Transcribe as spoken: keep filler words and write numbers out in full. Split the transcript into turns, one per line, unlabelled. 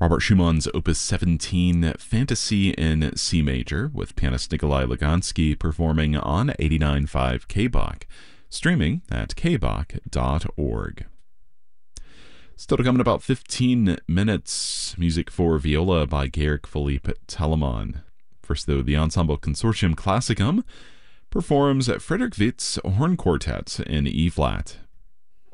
Robert Schumann's Opus seventeen, Fantasy in C Major, with pianist Nikolai Lugansky performing on eighty-nine point five K B O C, streaming at k b o c dot org. Still to come in about fifteen minutes, music for viola by Georg Philipp Telemann. First, though, the Ensemble Consortium Classicum performs Frederick Witt's Horn Quartet in E-flat.